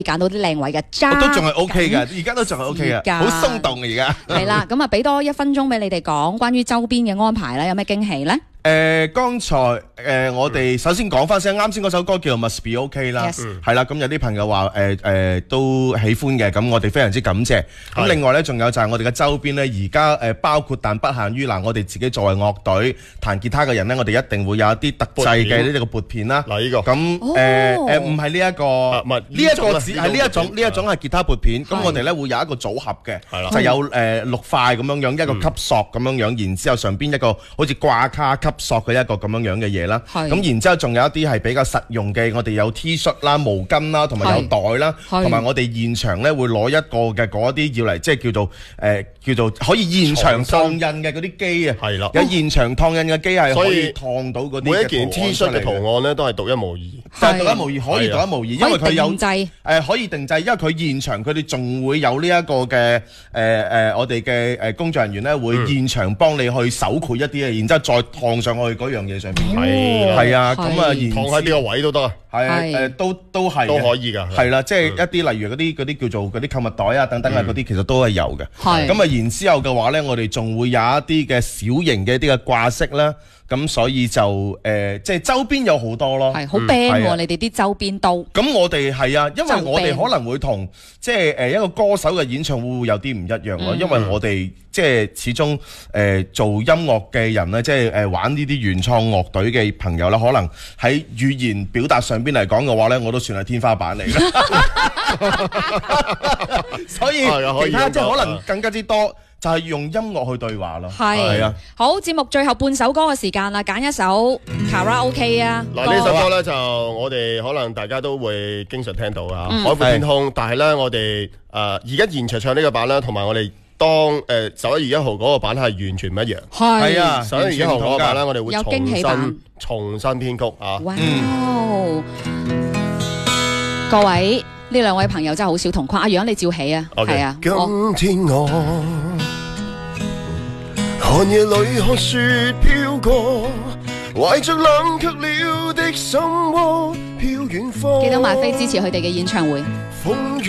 揀到啲靚位嘅， 都仲係 OK 嘅，而家都仲係 OK 嘅，好鬆動而家。 係啦，咁啊俾多1分鐘俾你哋講關於周邊嘅安排啦，有咩驚喜咧？ 剛才我哋首先講翻聲，啱先嗰首歌叫做 Must Be OK 啦，係啦，咁有啲朋友話都喜歡嘅，咁我哋非常之感謝。咁另外咧，仲有就係我哋嘅周邊咧，而家包括但不限於我哋自己作為樂隊彈吉他嘅人咧，我哋一定會有一啲特製嘅呢個撥片啦。 嗱呢個咁唔係呢一個， 唔係呢一個只係呢一種係吉他撥片。咁我哋咧會有一個組合嘅，就有6塊咁樣樣，一個吸索咁樣樣，然之後上邊一個好似掛卡吸索嘅一個咁樣樣嘅嘢啦，咁然之後仲有一啲係比較實用嘅，我哋有 T 恤啦、毛巾啦，同埋有袋啦，同埋我哋現場咧會攞一個嘅嗰啲要嚟，即係叫做可以現場燙印嘅嗰啲機啊，係啦，有現場燙印嘅機係可以燙到嗰啲每一件 T 恤嘅圖案咧都係獨一無二， 就係獨一無二，可以獨一無二，因為佢有可以定製，因為佢現場佢哋仲會有呢一個嘅我哋嘅工作人員咧會現場幫你去手繪一啲嘢，然之後再燙上去嗰樣嘢上邊，係啊，咁啊，燙喺邊個位都得啊， 係都係都可以㗎， 係啦，即係一啲例如嗰啲叫做嗰啲購物袋啊等等啊嗰啲，其實都係有嘅。咁啊，然之後嘅話咧，我哋仲會有一啲嘅小型嘅一啲嘅掛飾啦。咁所以就即係周邊有好多咯， 係好 band 喎，你哋啲周邊都。 咁我哋係啊，因為我哋可能會同即係一個歌手嘅演唱會有啲唔一樣咯，因為我哋即係始終做音樂嘅人咧，即係玩呢啲原創樂隊嘅朋友啦，可能喺語言表達上邊嚟講嘅話咧，我都算係天花板嚟嘅，所以其他即係可能更加之多。就係用音樂去對話咯，係啊！ 好，節目最後半首歌嘅時間啦，揀一首卡拉 OK 啊！ 嗱呢首歌咧就我哋可能大家都會經常聽到啊，海闊天空。但係咧我哋而家現場唱呢個版咧，同埋我哋當11月1號嗰個版係完全唔一樣。 係啊 ，11月1號嗰個版咧，我哋會重新編曲啊！ 哇！各位呢兩位朋友真係好少同框，阿楊你照起啊，係啊！ 今天我寒夜裏看雪飄過，懷着冷卻了的心窩飄遠方。 記得買飛支持佢哋嘅演唱會。